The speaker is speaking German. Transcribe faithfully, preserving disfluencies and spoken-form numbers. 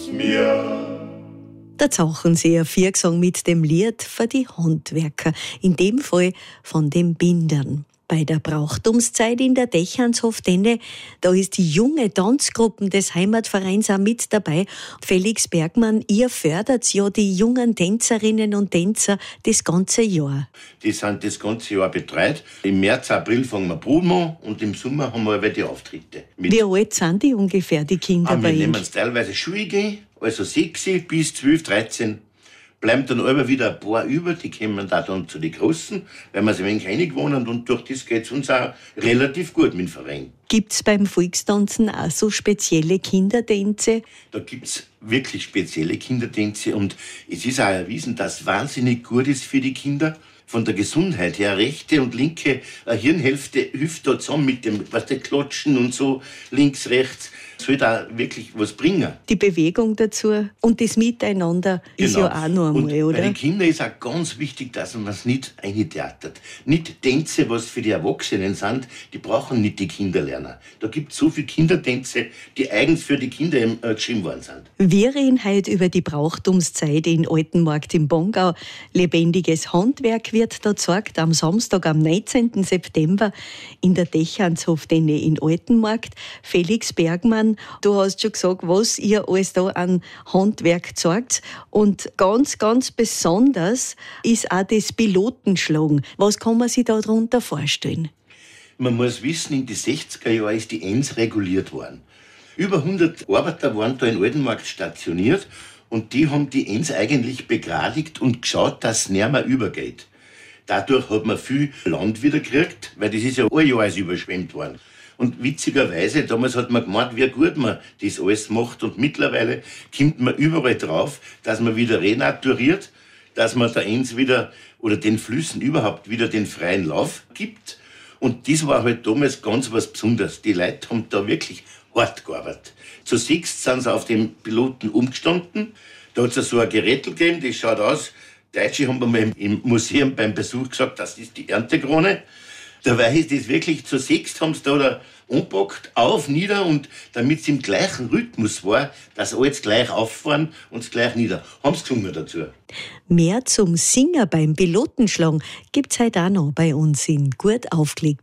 Der Zauchenseer Viergesang mit dem Lied für die Handwerker, in dem Fall von den Bindern. Bei der Brauchtumszeit in der Dächernshof Denne, da ist die junge Tanzgruppe des Heimatvereins auch mit dabei. Felix Bergmann, ihr fördert ja die jungen Tänzerinnen und Tänzer das ganze Jahr. Die sind das ganze Jahr betreut. Im März, April fangen wir Proben an und im Sommer haben wir aber die Auftritte. Mit Wie alt sind die ungefähr, die Kinder ah, bei wir Ihnen? nehmen es teilweise Schulgehen, also sechs bis zwölf, dreizehn. Bleiben dann immer wieder ein paar über, die kommen da dann zu den Großen, weil wir sie ein wenig eingewohnt und durch das geht es uns auch relativ gut mit dem Verein. Gibt's beim Volkstanzen auch so spezielle Kindertänze? Da gibt's wirklich spezielle Kindertänze und es ist auch erwiesen, dass wahnsinnig gut ist für die Kinder. Von der Gesundheit her, rechte und linke Hirnhälfte hilft da zusammen mit dem, was der Klatschen und so, links, rechts. Soll da wirklich was bringen. Die Bewegung dazu und das Miteinander ist Genau. ja auch noch einmal, und oder? Bei den Kindern ist auch ganz wichtig, dass man es nicht eintheatert. Nicht Tänze, was für die Erwachsenen sind, die brauchen nicht die Kinder lernen. Da gibt es so viele Kindertänze, die eigens für die Kinder äh, geschrieben worden sind. Wir reden heute über die Brauchtumszeit in Altenmarkt im Bongau. Lebendiges Handwerk wird da gezeigt am Samstag, am neunzehnten September in der Dächernshof Denne in Altenmarkt. Felix Bergmann, du hast schon gesagt, was ihr alles da an Handwerk zeigt. Und ganz, ganz besonders ist auch das Pilotenschlagen. Was kann man sich da darunter vorstellen? Man muss wissen, in den sechziger Jahren ist die Enns reguliert worden. Über hundert Arbeiter waren da in Altenmarkt stationiert und die haben die Enns eigentlich begradigt und geschaut, dass es nicht mehr übergeht. Dadurch hat man viel Land wieder gekriegt, weil das ist ja ein Jahr überschwemmt worden. Und witzigerweise, damals hat man gemeint, wie gut man das alles macht. Und mittlerweile kommt man überall drauf, dass man wieder renaturiert, dass man der Enns wieder oder den Flüssen überhaupt wieder den freien Lauf gibt. Und das war halt damals ganz was Besonderes. Die Leute haben da wirklich hart gearbeitet. Zu sechst sind sie auf den Piloten umgestanden. Da hat es so ein Gerät gegeben, das schaut aus. Deutsche haben mir im Museum beim Besuch gesagt, das ist die Erntekrone. Dabei ist das wirklich zu sechst, haben sie da, da umpackt, auf, nieder und damit es im gleichen Rhythmus war, dass alles gleich auffahren und es gleich nieder. Haben sie gesungen dazu. Mehr zum Singen beim Pilotenschlagen gibt's heute auch noch bei uns in Gut aufgelegt.